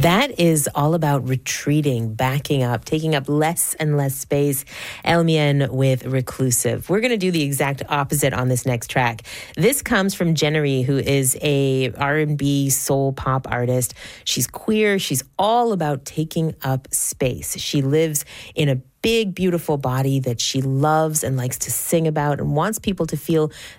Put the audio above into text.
That is all about retreating, backing up, taking up less and less space. Elmian with Reclusive. We're going to do the exact opposite on this next track. This comes from Jennery, who is a R&B soul pop artist. She's queer. She's all about taking up space. She lives in a big, beautiful body that she loves and likes to sing about and wants people to feel